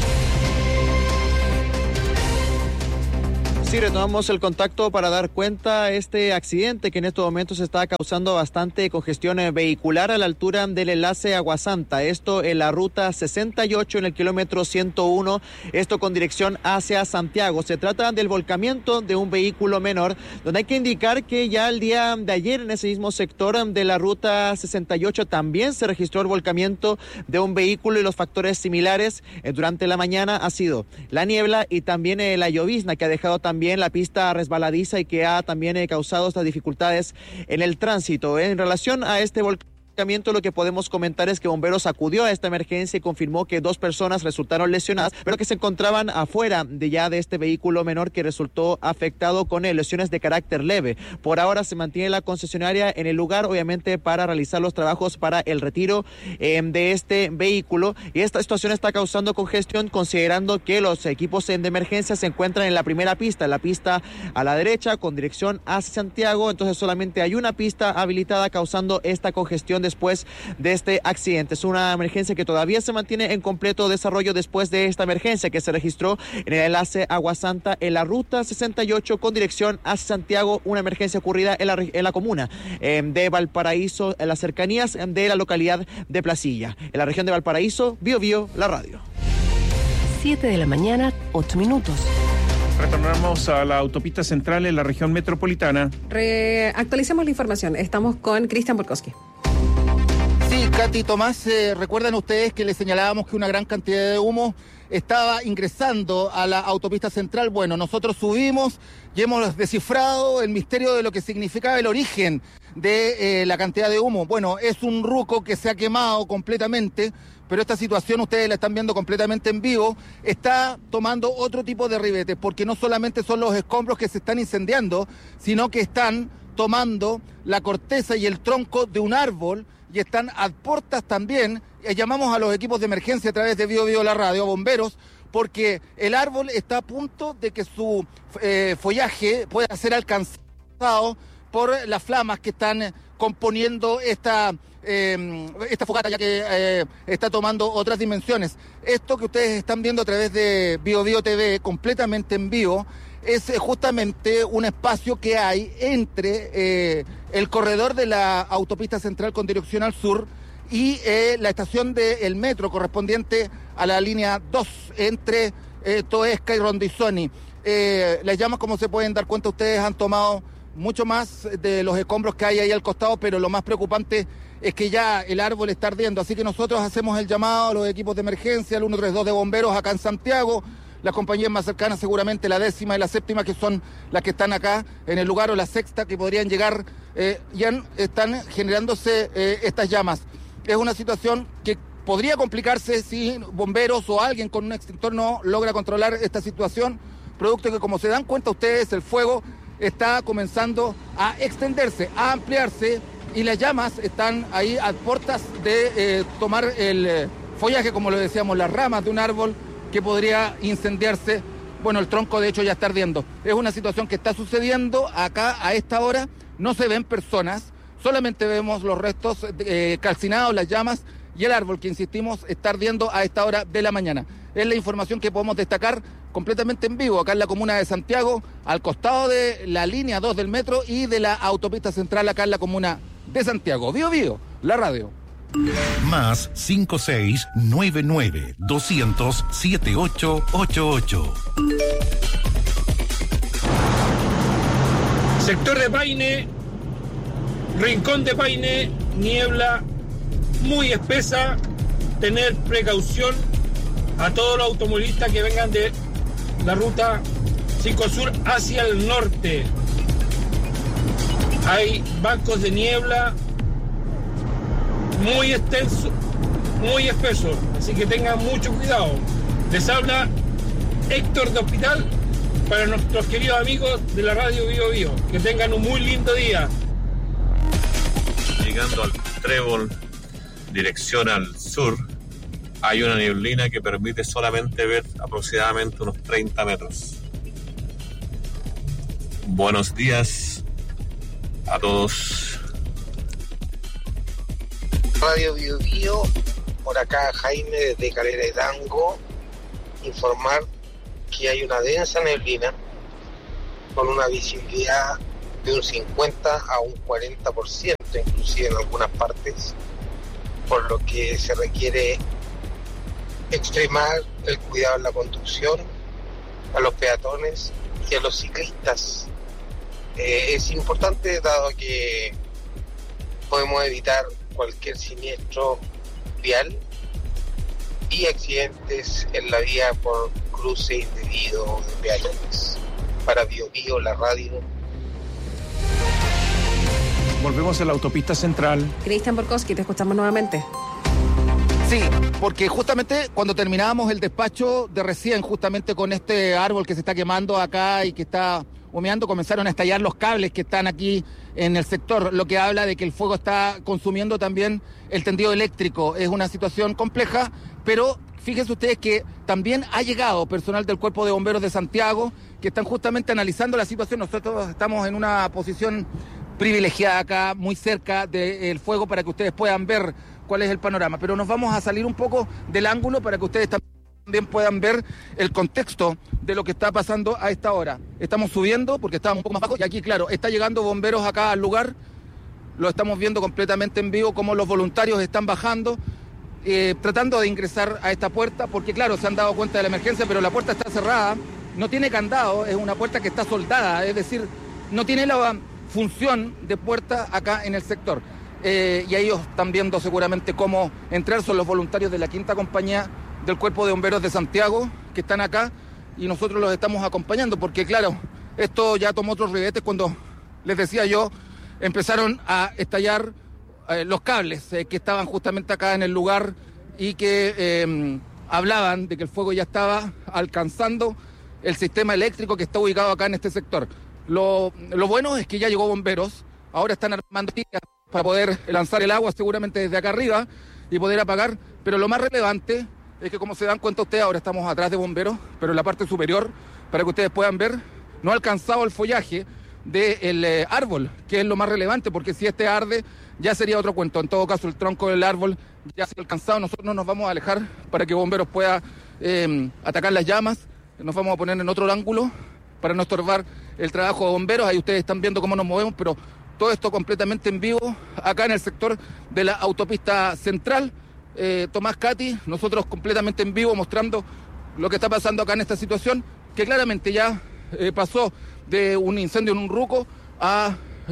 Sí, retomamos el contacto para dar cuenta de este accidente que en estos momentos está causando bastante congestión vehicular a la altura del enlace Agua Santa. Esto en la ruta 68 en el kilómetro 101, esto con dirección hacia Santiago. Se trata del volcamiento de un vehículo menor, donde hay que indicar que ya el día de ayer en ese mismo sector de la ruta 68 también se registró el volcamiento de un vehículo y los factores similares durante la mañana ha sido la niebla y también la llovizna que ha dejado también la pista resbaladiza y que ha también causado estas dificultades en el tránsito. En relación a este volcamiento, lo que podemos comentar es que Bomberos acudió a esta emergencia y confirmó que 2 personas resultaron lesionadas, pero que se encontraban afuera de este vehículo menor que resultó afectado con lesiones de carácter leve. Por ahora se mantiene la concesionaria en el lugar, obviamente para realizar los trabajos para el retiro de este vehículo, y esta situación está causando congestión considerando que los equipos de emergencia se encuentran en la primera pista, en la pista a la derecha con dirección hacia Santiago, entonces solamente hay una pista habilitada causando esta congestión después de este accidente. Es una emergencia que todavía se mantiene en completo desarrollo después de esta emergencia que se registró en el enlace Agua Santa en la ruta 68 con dirección hacia Santiago, una emergencia ocurrida en la comuna de Valparaíso, en las cercanías de la localidad de Placilla. En la región de Valparaíso, Bio Bio, la radio. 7 de la mañana, 8 minutos. Retornamos a la autopista central en la región metropolitana. Actualicemos la información. Estamos con Cristian Borkowski. Sí, Katy, Tomás, recuerdan ustedes que les señalábamos que una gran cantidad de humo estaba ingresando a la autopista central. Bueno, nosotros subimos y hemos descifrado el misterio de lo que significaba el origen de la cantidad de humo. Bueno, es un ruco que se ha quemado completamente, pero esta situación ustedes la están viendo completamente en vivo, está tomando otro tipo de ribetes, porque no solamente son los escombros que se están incendiando, sino que están tomando la corteza y el tronco de un árbol y están a portas también. Llamamos a los equipos de emergencia a través de Bio Bio la radio, a bomberos, porque el árbol está a punto de que su follaje pueda ser alcanzado por las flamas que están componiendo esta fogata, ya que está tomando otras dimensiones. Esto que ustedes están viendo a través de Bio Bio TV, completamente en vivo, es justamente un espacio que hay entre el corredor de la autopista central con dirección al sur y la estación del metro correspondiente a la línea 2 entre Toesca y Rondizoni. Las llamas, como se pueden dar cuenta ustedes, han tomado mucho más de los escombros que hay ahí al costado, pero lo más preocupante es que ya el árbol está ardiendo, así que nosotros hacemos el llamado a los equipos de emergencia, al 132 de bomberos acá en Santiago, las compañías más cercanas seguramente la 10ª y la 7ª, que son las que están acá en el lugar, o la 6ª, que podrían llegar, ya están generándose estas llamas. Es una situación que podría complicarse si bomberos o alguien con un extintor no logra controlar esta situación, producto que, como se dan cuenta ustedes, el fuego está comenzando a extenderse, a ampliarse, y las llamas están ahí a puertas de tomar el follaje, como lo decíamos, las ramas de un árbol que podría incendiarse. Bueno, el tronco de hecho ya está ardiendo. Es una situación que está sucediendo acá a esta hora. No se ven personas, solamente vemos los restos calcinados, las llamas y el árbol que, insistimos, está ardiendo a esta hora de la mañana. Es la información que podemos destacar completamente en vivo acá en la comuna de Santiago, al costado de la línea 2 del metro y de la autopista central acá en la comuna de Santiago. Bio Bio, la radio. Más 5699-200-7888. Sector de Paine, Rincón de Paine, niebla muy espesa, tener precaución a todos los automovilistas que vengan de la ruta 5 Sur hacia el norte. Hay bancos de niebla muy extensos, muy espesos, así que tengan mucho cuidado. Les habla Héctor de Hospital para nuestros queridos amigos de la radio Bío Bío. Que tengan un muy lindo día. Llegando al Trébol, dirección al sur, hay una neblina que permite solamente ver aproximadamente unos 30 metros. Buenos días a todos. Radio Bío Bío, por acá Jaime desde Calera de Tango, informar que hay una densa neblina con una visibilidad de un 50 a un 40%, inclusive en algunas partes, por lo que se requiere extremar el cuidado en la conducción a los peatones y a los ciclistas. Es importante, dado que podemos evitar cualquier siniestro vial y accidentes en la vía por cruce indebido de peatones. Para Bío Bío, la radio. Volvemos a la autopista central. Cristian Borkowski, te escuchamos nuevamente. Sí, porque justamente cuando terminábamos el despacho de recién, justamente con este árbol que se está quemando acá y que está humeando, comenzaron a estallar los cables que están aquí en el sector, lo que habla de que el fuego está consumiendo también el tendido eléctrico. Es una situación compleja, pero fíjense ustedes que también ha llegado personal del Cuerpo de Bomberos de Santiago que están justamente analizando la situación. Nosotros estamos en una posición privilegiada acá, muy cerca del fuego, para que ustedes puedan ver cuál es el panorama. Pero nos vamos a salir un poco del ángulo para que ustedes también puedan ver el contexto de lo que está pasando a esta hora. Estamos subiendo porque estábamos un poco más bajos y aquí, claro, está llegando bomberos acá al lugar. Lo estamos viendo completamente en vivo, cómo los voluntarios están bajando, tratando de ingresar a esta puerta, porque claro, se han dado cuenta de la emergencia, pero la puerta está cerrada, no tiene candado, es una puerta que está soldada, es decir, no tiene la función de puerta acá en el sector. Y ellos están viendo seguramente cómo entrar. Son los voluntarios de la 5ª compañía del Cuerpo de Bomberos de Santiago que están acá y nosotros los estamos acompañando porque claro, esto ya tomó otros ribetes cuando, les decía yo, empezaron a estallar los cables que estaban justamente acá en el lugar y que hablaban de que el fuego ya estaba alcanzando el sistema eléctrico que está ubicado acá en este sector. Lo bueno es que ya llegó bomberos, ahora están armando para poder lanzar el agua seguramente desde acá arriba y poder apagar, pero lo más relevante es que, como se dan cuenta ustedes, ahora estamos atrás de bomberos, pero en la parte superior, para que ustedes puedan ver, no ha alcanzado el follaje del árbol, que es lo más relevante, porque si este arde ya sería otro cuento. En todo caso, el tronco del árbol ya se ha alcanzado. Nosotros nos vamos a alejar para que bomberos pueda atacar las llamas. Nos vamos a poner en otro ángulo para no estorbar el trabajo de bomberos. Ahí ustedes están viendo cómo nos movemos, pero todo esto completamente en vivo acá en el sector de la autopista central. Tomás, Katy, nosotros completamente en vivo mostrando lo que está pasando acá en esta situación, que claramente ya pasó de un incendio en un ruco a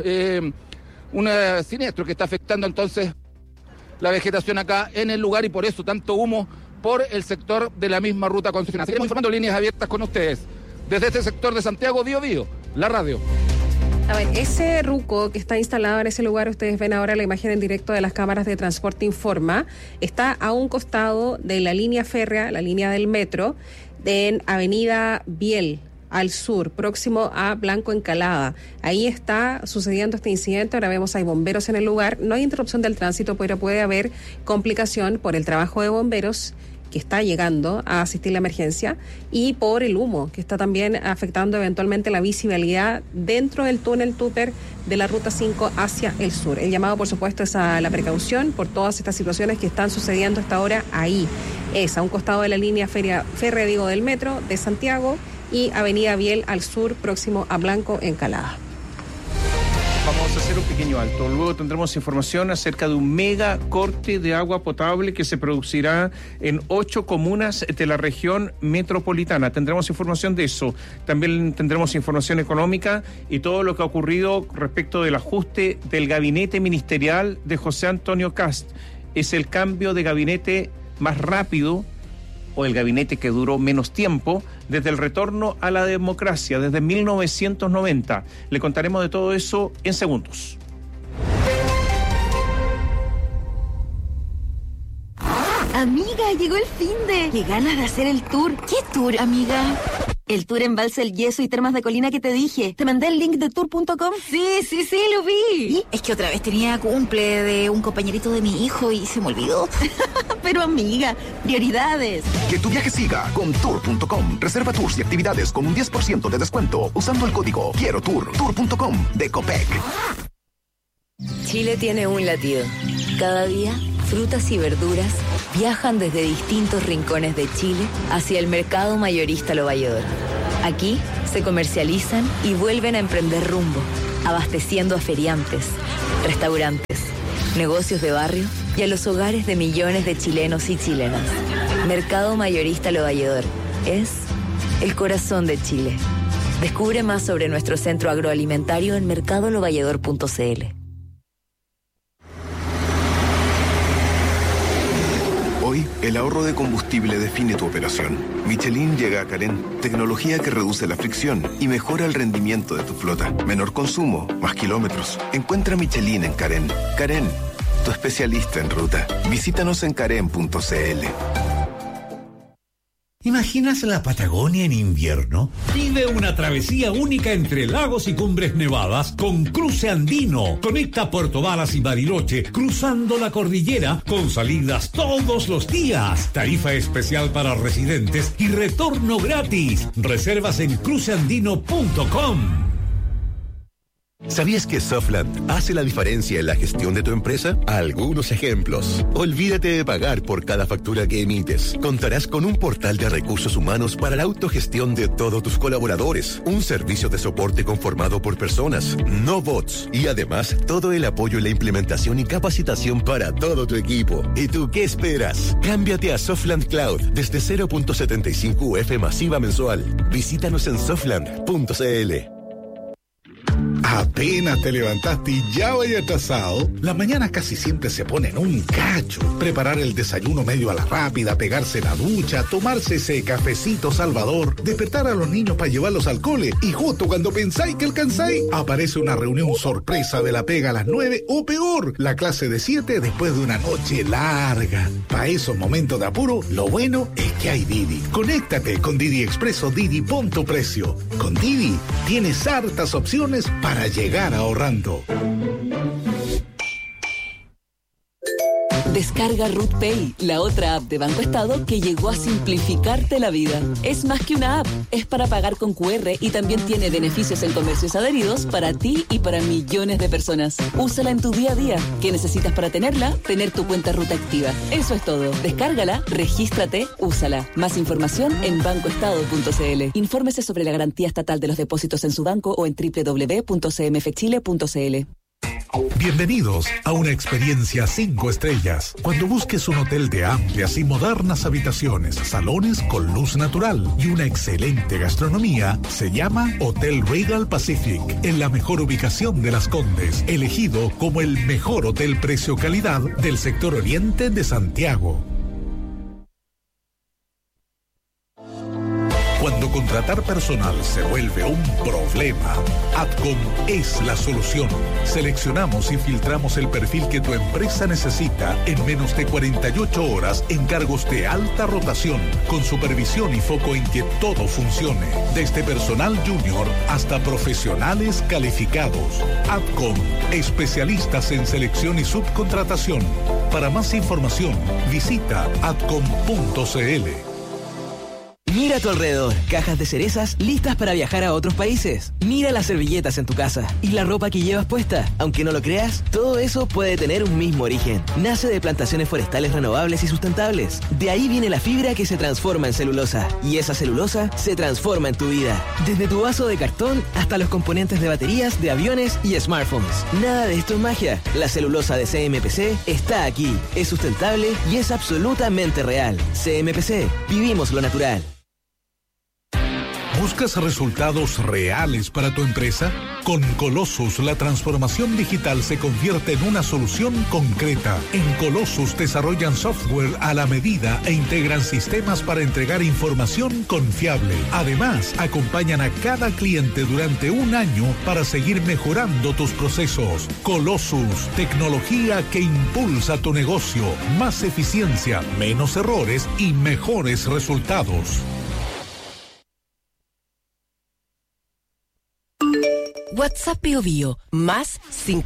un siniestro que está afectando entonces la vegetación acá en el lugar y por eso tanto humo por el sector de la misma ruta concesional. Seguimos informando, líneas abiertas con ustedes. Desde este sector de Santiago, Bío Bío, la radio. A ver, ese ruco que está instalado en ese lugar, ustedes ven ahora la imagen en directo de las cámaras de Transporte Informa, está a un costado de la línea férrea, la línea del metro, en Avenida Biel, al sur, próximo a Blanco Encalada. Ahí está sucediendo este incidente, ahora vemos hay bomberos en el lugar, no hay interrupción del tránsito, pero puede haber complicación por el trabajo de bomberos que está llegando a asistir a la emergencia y por el humo que está también afectando eventualmente la visibilidad dentro del túnel Tupper de la Ruta 5 hacia el sur. El llamado, por supuesto, es a la precaución por todas estas situaciones que están sucediendo hasta ahora ahí. Es a un costado de la línea férrea del metro de Santiago y Avenida Biel al sur, próximo a Blanco Encalada. Vamos a hacer un pequeño alto. Luego tendremos información acerca de un mega corte de agua potable que se producirá en 8 comunas de la región metropolitana. Tendremos información de eso. También tendremos información económica y todo lo que ha ocurrido respecto del ajuste del gabinete ministerial de José Antonio Kast. Es el cambio de gabinete más rápido o el gabinete que duró menos tiempo desde el retorno a la democracia, desde 1990. Le contaremos de todo eso en segundos. Amiga, llegó el finde. Qué ganas de hacer el tour. ¿Qué tour, amiga? El tour Embalse El Yeso y Termas de Colina que te dije. ¿Te mandé el link de tour.com? Sí, lo vi. Es que otra vez tenía cumple de un compañerito de mi hijo y se me olvidó. Pero amiga, prioridades. Que tu viaje siga con tour.com. Reserva tours y actividades con un 10% de descuento usando el código Quiero Tour. Tour.com de Copec. Chile tiene un latido. Cada día, frutas y verduras viajan desde distintos rincones de Chile hacia el mercado mayorista Lo Valledor. Aquí se comercializan y vuelven a emprender rumbo, abasteciendo a feriantes, restaurantes, negocios de barrio y a los hogares de millones de chilenos y chilenas. Mercado mayorista Lo Valledor es el corazón de Chile. Descubre más sobre nuestro centro agroalimentario en mercadolovalledor.cl. Hoy, el ahorro de combustible define tu operación. Michelin llega a Carén, tecnología que reduce la fricción y mejora el rendimiento de tu flota. Menor consumo, más kilómetros. Encuentra Michelin en Carén. Carén, tu especialista en ruta. Visítanos en carén.cl. ¿Imaginas la Patagonia en invierno? Vive una travesía única entre lagos y cumbres nevadas con Cruce Andino. Conecta Puerto Varas y Bariloche cruzando la cordillera con salidas todos los días. Tarifa especial para residentes y retorno gratis. Reservas en cruceandino.com. ¿Sabías que Softland hace la diferencia en la gestión de tu empresa? Algunos ejemplos. Olvídate de pagar por cada factura que emites. Contarás con un portal de recursos humanos para la autogestión de todos tus colaboradores. Un servicio de soporte conformado por personas, no bots. Y además, todo el apoyo en la implementación y capacitación para todo tu equipo. ¿Y tú qué esperas? Cámbiate a Softland Cloud desde 0.75 UF masiva mensual. Visítanos en softland.cl. Apenas te levantaste y ya vaya atrasado. Las mañanas casi siempre se ponen un cacho. Preparar el desayuno medio a la rápida, pegarse la ducha, tomarse ese cafecito Salvador, despertar a los niños para llevarlos al cole y justo cuando pensáis que alcanzáis, aparece una reunión sorpresa de la pega a las 9 o peor, la clase de 7 después de una noche larga. Para esos momentos de apuro, lo bueno es que hay Didi. Conéctate con Didi Expreso Didi, pon tu precio. Con Didi tienes hartas opciones para llegar ahorrando. Descarga Root Pay, la otra app de Banco Estado que llegó a simplificarte la vida. Es más que una app, es para pagar con QR y también tiene beneficios en comercios adheridos para ti y para millones de personas. Úsala en tu día a día. ¿Qué necesitas para tenerla? Tener tu cuenta Ruta activa. Eso es todo. Descárgala, regístrate, úsala. Más información en bancoestado.cl. Infórmese sobre la garantía estatal de los depósitos en su banco o en www.cmfchile.cl. Bienvenidos a una experiencia 5 estrellas. Cuando busques un hotel de amplias y modernas habitaciones, salones con luz natural y una excelente gastronomía, se llama Hotel Regal Pacific, en la mejor ubicación de Las Condes, elegido como el mejor hotel precio-calidad del sector oriente de Santiago. Cuando contratar personal se vuelve un problema, Adcom es la solución. Seleccionamos y filtramos el perfil que tu empresa necesita en menos de 48 horas en cargos de alta rotación, con supervisión y foco en que todo funcione, desde personal junior hasta profesionales calificados. Adcom, especialistas en selección y subcontratación. Para más información, visita adcom.cl. Mira a tu alrededor, cajas de cerezas listas para viajar a otros países. Mira las servilletas en tu casa y la ropa que llevas puesta. Aunque no lo creas, todo eso puede tener un mismo origen. Nace de plantaciones forestales renovables y sustentables. De ahí viene la fibra que se transforma en celulosa. Y esa celulosa se transforma en tu vida. Desde tu vaso de cartón hasta los componentes de baterías, de aviones y smartphones. Nada de esto es magia. La celulosa de CMPC está aquí. Es sustentable y es absolutamente real. CMPC, vivimos lo natural. ¿Buscas resultados reales para tu empresa? Con Colossus, la transformación digital se convierte en una solución concreta. En Colossus desarrollan software a la medida e integran sistemas para entregar información confiable. Además, acompañan a cada cliente durante un año para seguir mejorando tus procesos. Colossus, tecnología que impulsa tu negocio. Más eficiencia, menos errores y mejores resultados. WhatsApp Bio Bio, más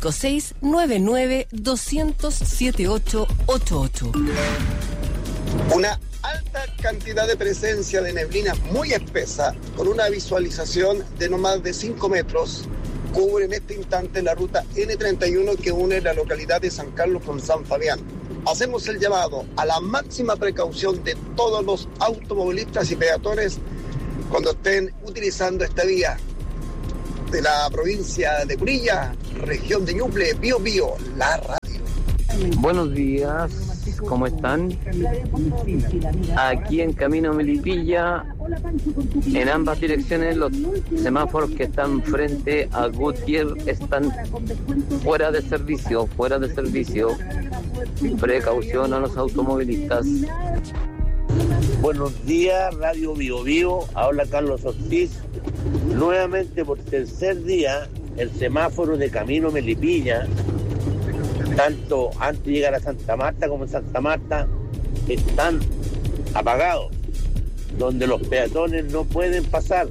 5699-200-7888. Una alta cantidad de presencia de neblina muy espesa, con una visualización de no más de 5 metros, cubre en este instante la ruta N31 que une la localidad de San Carlos con San Fabián. Hacemos el llamado a la máxima precaución de todos los automovilistas y peatones cuando estén utilizando esta vía. De la provincia de Curilla, región de Ñuble, Bio Bio, la radio. Buenos días, ¿cómo están? Aquí en Camino Melipilla, en ambas direcciones, los semáforos que están frente a Gutiérrez están fuera de servicio. Precaución a los automovilistas. Buenos días, Radio Bio Bio, habla Carlos Ortiz. Nuevamente por tercer día, el semáforo de Camino Melipilla, tanto antes de llegar a Santa Marta como en Santa Marta, están apagados, donde los peatones no pueden pasar.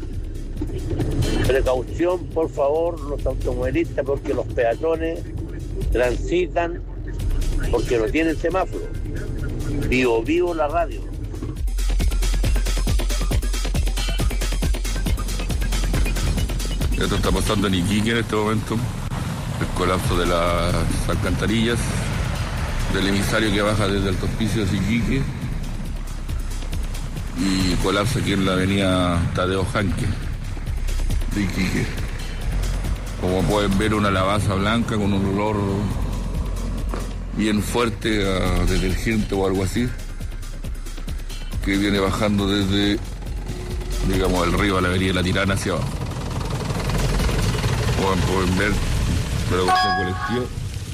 Precaución, por favor, los automovilistas, porque los peatones transitan porque no tienen semáforo. Bio Bio, la radio. Esto está pasando en Iquique en este momento, el colapso de las alcantarillas, del emisario que baja desde Alto Hospicio de Iquique, y colapso aquí en la avenida Tadeo Janque de Iquique. Como pueden ver, una lavaza blanca con un olor bien fuerte a detergente o algo así, que viene bajando desde, digamos, el río a la avenida La Tirana hacia abajo. Como pueden ver, la evacuación colectiva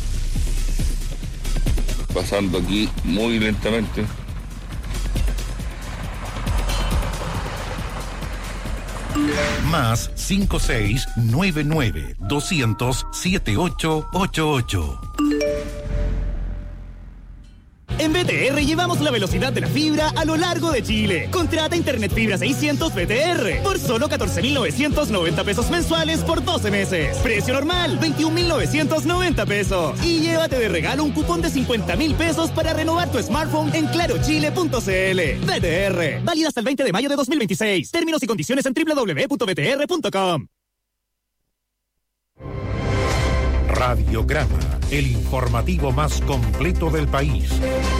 pasando aquí muy lentamente. Más 5699-200-7888. En BTR llevamos la velocidad de la fibra a lo largo de Chile. Contrata Internet Fibra 600 BTR por solo 14,990 pesos mensuales por 12 meses. Precio normal, 21,990 pesos. Y llévate de regalo un cupón de 50,000 pesos para renovar tu smartphone en clarochile.cl. BTR, válida hasta el 20 de mayo de 2026. Términos y condiciones en www.btr.com. Radiograma, el informativo más completo del país.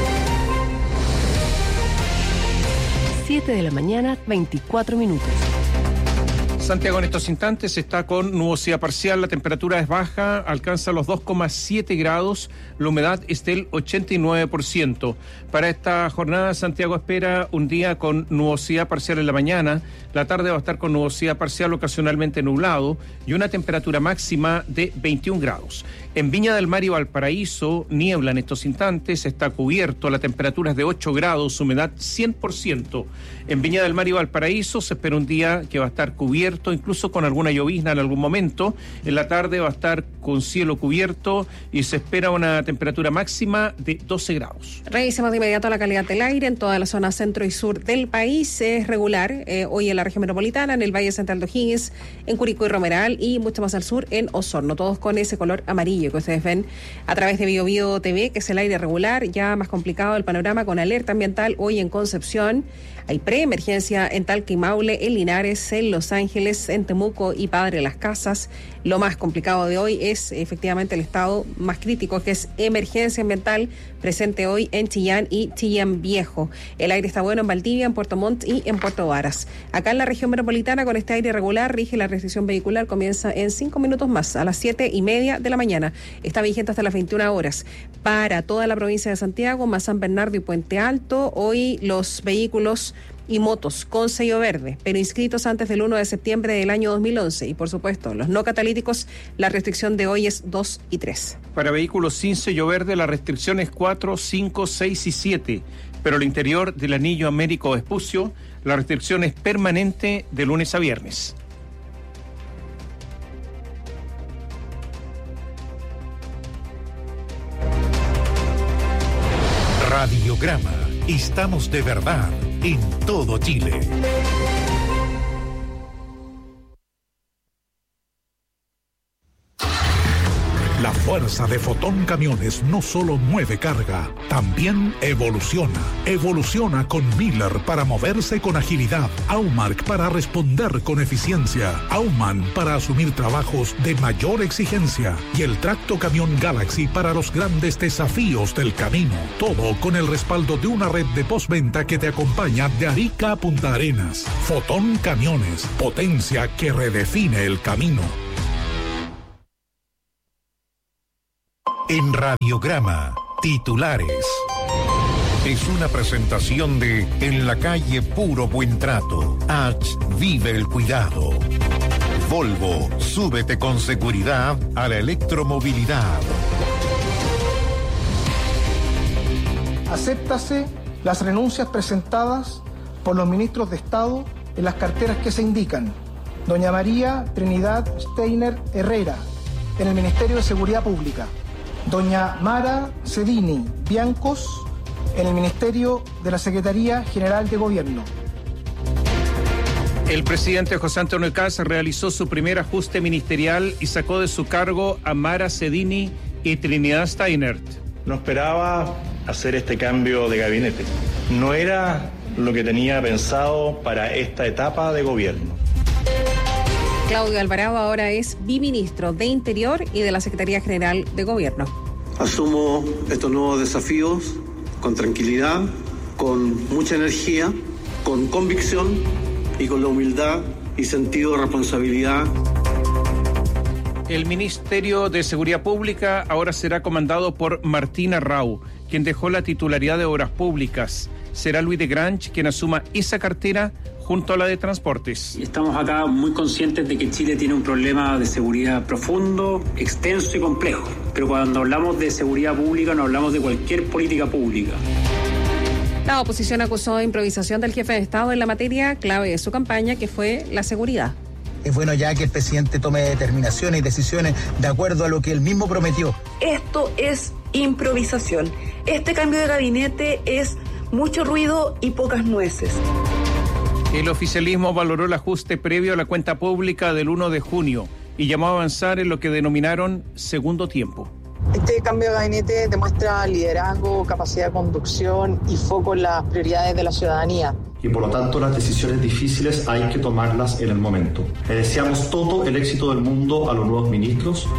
7 de la mañana, 24 minutos. Santiago en estos instantes está con nubosidad parcial, la temperatura es baja, alcanza los 2,7 grados, la humedad es del 89%. Para esta jornada, Santiago espera un día con nubosidad parcial en la mañana, la tarde va a estar con nubosidad parcial ocasionalmente nublado y una temperatura máxima de 21 grados. En Viña del Mar y Valparaíso, niebla en estos instantes, está cubierto, la temperatura es de 8 grados, humedad 100%. En Viña del Mar y Valparaíso se espera un día que va a estar cubierto, incluso con alguna llovizna en algún momento. En la tarde va a estar con cielo cubierto y se espera una temperatura máxima de 12 grados. Revisemos de inmediato la calidad del aire en toda la zona centro y sur del país. Es regular hoy en la región metropolitana, en el Valle Central de O'Higgins, en Curicó y Romeral y mucho más al sur en Osorno, todos con ese color amarillo que ustedes ven a través de Bio Bio TV, que es el aire regular. Ya más complicado el panorama con alerta ambiental hoy en Concepción. Hay preemergencia en Talca y Maule, en Linares, en Los Ángeles, en Temuco y Padre Las Casas. Lo más complicado de hoy es efectivamente el estado más crítico, que es emergencia ambiental, presente hoy en Chillán y Chillán Viejo. El aire está bueno en Valdivia, en Puerto Montt y en Puerto Varas. Acá en la región metropolitana, con este aire regular, rige la restricción vehicular, comienza en 5 minutos más, a las 7:30 de la mañana. Está vigente hasta las 21 horas. Para toda la provincia de Santiago, más San Bernardo y Puente Alto, hoy los vehículos y motos con sello verde, pero inscritos antes del 1 de septiembre del año 2011. Y por supuesto, los no catalíticos, la restricción de hoy es 2 y 3. Para vehículos sin sello verde, la restricción es 4, 5, 6 y 7. Pero al interior del anillo Américo Vespucio, la restricción es permanente de lunes a viernes. Radiograma. Estamos de verdad en todo Chile. La fuerza de Fotón Camiones no solo mueve carga, también evoluciona. Evoluciona con Miller para moverse con agilidad, Aumark para responder con eficiencia, Aumann para asumir trabajos de mayor exigencia y el Tracto Camión Galaxy para los grandes desafíos del camino. Todo con el respaldo de una red de postventa que te acompaña de Arica a Punta Arenas. Fotón Camiones, potencia que redefine el camino. En Radiograma, titulares. Es una presentación de En la calle Puro Buen Trato. H vive el cuidado. Volvo, súbete con seguridad a la electromovilidad. Acéptase las renuncias presentadas por los ministros de Estado en las carteras que se indican. Doña María Trinidad Steiner Herrera, en el Ministerio de Seguridad Pública. Doña Mara Cedini Biancos, en el Ministerio de la Secretaría General de Gobierno. El presidente José Antonio Kast realizó su primer ajuste ministerial y sacó de su cargo a Mara Cedini y Trinidad Steiner. No esperaba hacer este cambio de gabinete. No era lo que tenía pensado para esta etapa de gobierno. Claudio Alvarado ahora es biministro de Interior y de la Secretaría General de Gobierno. Asumo estos nuevos desafíos con tranquilidad, con mucha energía, con convicción y con la humildad y sentido de responsabilidad. El Ministerio de Seguridad Pública ahora será comandado por Martina Rau, quien dejó la titularidad de Obras Públicas. Será Luis de Grange quien asuma esa cartera junto a la de Transportes. Estamos acá muy conscientes de que Chile tiene un problema de seguridad profundo, extenso y complejo. Pero cuando hablamos de seguridad pública no hablamos de cualquier política pública. La oposición acusó improvisación del jefe de Estado en la materia clave de su campaña, que fue la seguridad. Es bueno ya que el presidente tome determinaciones y decisiones de acuerdo a lo que él mismo prometió. Esto es improvisación. Este cambio de gabinete es mucho ruido y pocas nueces. El oficialismo valoró el ajuste previo a la cuenta pública del 1 de junio y llamó a avanzar en lo que denominaron segundo tiempo. Este cambio de gabinete demuestra liderazgo, capacidad de conducción y foco en las prioridades de la ciudadanía. Y por lo tanto las decisiones difíciles hay que tomarlas en el momento. Le deseamos todo el éxito del mundo a los nuevos ministros.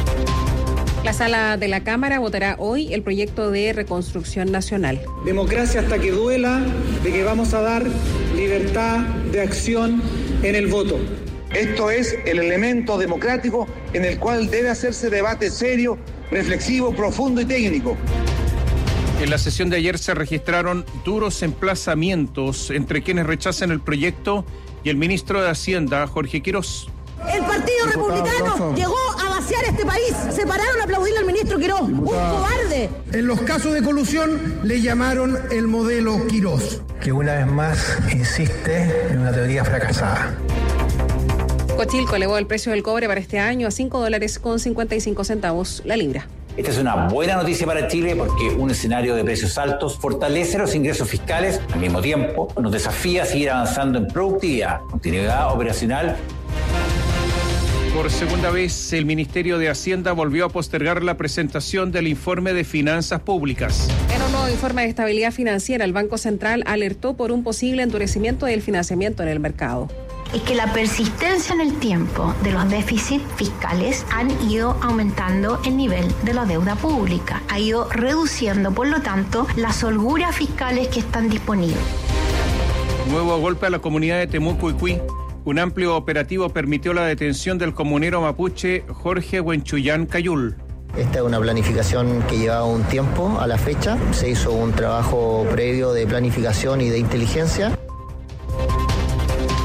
La sala de la Cámara votará hoy el proyecto de reconstrucción nacional. Democracia hasta que duela, de que vamos a dar libertad de acción en el voto. Esto es el elemento democrático en el cual debe hacerse debate serio, reflexivo, profundo y técnico. En la sesión de ayer se registraron duros emplazamientos entre quienes rechazan el proyecto y el ministro de Hacienda, Jorge Quirós. El Partido Republicano llegó a vaciar este país. Se pararon a aplaudirle al ministro Quirós. ¡Un cobarde! En los casos de colusión le llamaron el modelo Quirós. Que una vez más insiste en una teoría fracasada. Cochilco elevó el precio del cobre para este año a $5.55 la libra. Esta es una buena noticia para Chile porque un escenario de precios altos fortalece los ingresos fiscales, al mismo tiempo nos desafía a seguir avanzando en productividad, continuidad operacional. Por segunda vez, el Ministerio de Hacienda volvió a postergar la presentación del informe de finanzas públicas. En un nuevo informe de estabilidad financiera, el Banco Central alertó por un posible endurecimiento del financiamiento en el mercado. Es que la persistencia en el tiempo de los déficits fiscales han ido aumentando el nivel de la deuda pública. Ha ido reduciendo, por lo tanto, las holguras fiscales que están disponibles. Nuevo golpe a la comunidad de Temuco y Cuy. Un amplio operativo permitió la detención del comunero mapuche Jorge Huenchuyán Cayul. Esta es una planificación que llevaba un tiempo a la fecha. Se hizo un trabajo previo de planificación y de inteligencia.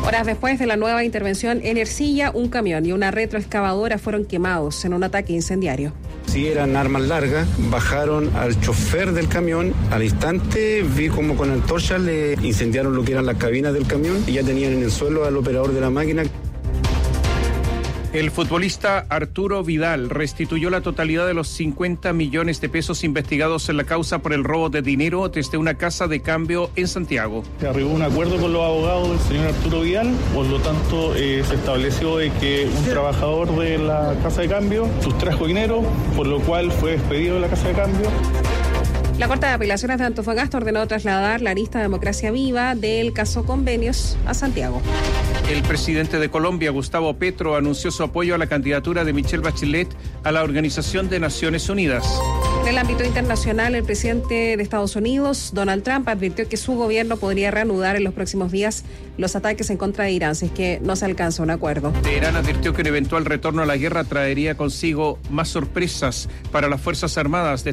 Horas después de la nueva intervención en Ercilla, un camión y una retroexcavadora fueron quemados en un ataque incendiario. Sí, eran armas largas, bajaron al chofer del camión, al instante vi como con antorchas le incendiaron lo que eran las cabinas del camión y ya tenían en el suelo al operador de la máquina. El futbolista Arturo Vidal restituyó la totalidad de los 50 millones de pesos investigados en la causa por el robo de dinero desde una casa de cambio en Santiago. Se arribó un acuerdo con los abogados del señor Arturo Vidal, por lo tanto se estableció de que un trabajador de la casa de cambio sustrajo dinero, por lo cual fue despedido de la casa de cambio. La Corte de Apelaciones de Antofagasta ordenó trasladar la lista Democracia Viva del caso Convenios a Santiago. El presidente de Colombia, Gustavo Petro, anunció su apoyo a la candidatura de Michelle Bachelet a la Organización de Naciones Unidas. En el ámbito internacional, el presidente de Estados Unidos, Donald Trump, advirtió que su gobierno podría reanudar en los próximos días los ataques en contra de Irán si es que no se alcanza un acuerdo. Teherán advirtió que un eventual retorno a la guerra traería consigo más sorpresas para las Fuerzas Armadas de